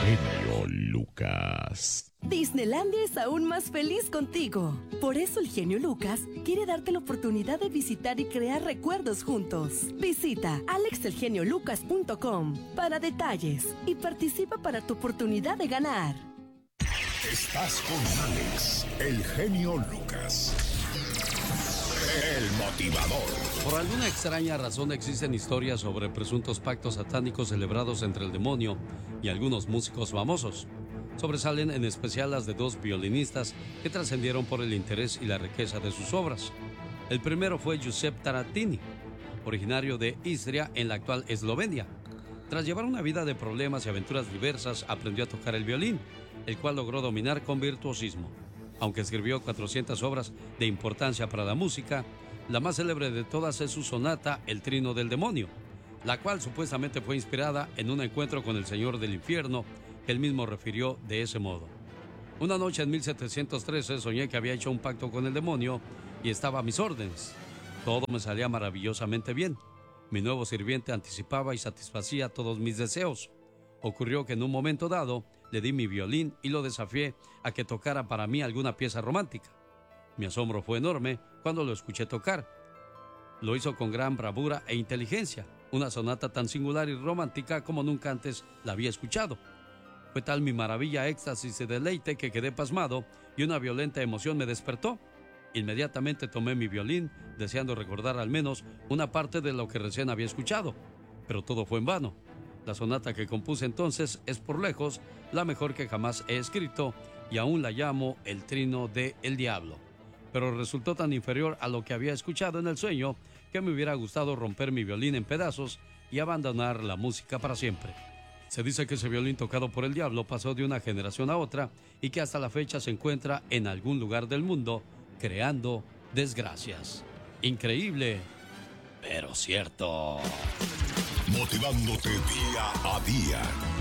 genio Lucas. Disneylandia es aún más feliz contigo. Por eso el genio Lucas quiere darte la oportunidad de visitar y crear recuerdos juntos. Visita alexelgeniolucas.com para detalles y participa para tu oportunidad de ganar. Estás con Alex, el genio Lucas. El motivador. Por alguna extraña razón existen historias sobre presuntos pactos satánicos celebrados entre el demonio y algunos músicos famosos. Sobresalen en especial las de dos violinistas que trascendieron por el interés y la riqueza de sus obras. El primero fue Giuseppe Tarantini, originario de Istria en la actual Eslovenia. Tras llevar una vida de problemas y aventuras diversas, aprendió a tocar el violín, el cual logró dominar con virtuosismo. Aunque escribió 400 obras de importancia para la música, la más célebre de todas es su sonata El Trino del Demonio, la cual supuestamente fue inspirada en un encuentro con el Señor del Infierno, que él mismo refirió de ese modo. Una noche en 1713 soñé que había hecho un pacto con el demonio y estaba a mis órdenes. Todo me salía maravillosamente bien. Mi nuevo sirviente anticipaba y satisfacía todos mis deseos. Ocurrió que en un momento dado le di mi violín y lo desafié a que tocara para mí alguna pieza romántica. Mi asombro fue enorme cuando lo escuché tocar. Lo hizo con gran bravura e inteligencia, una sonata tan singular y romántica como nunca antes la había escuchado. Fue tal mi maravilla, éxtasis y deleite que quedé pasmado y una violenta emoción me despertó. Inmediatamente tomé mi violín, deseando recordar al menos una parte de lo que recién había escuchado, pero todo fue en vano. La sonata que compuse entonces es por lejos la mejor que jamás he escrito y aún la llamo El Trino de El Diablo. Pero resultó tan inferior a lo que había escuchado en el sueño que me hubiera gustado romper mi violín en pedazos y abandonar la música para siempre. Se dice que ese violín tocado por el diablo pasó de una generación a otra y que hasta la fecha se encuentra en algún lugar del mundo creando desgracias. Increíble, pero cierto. Motivándote día a día.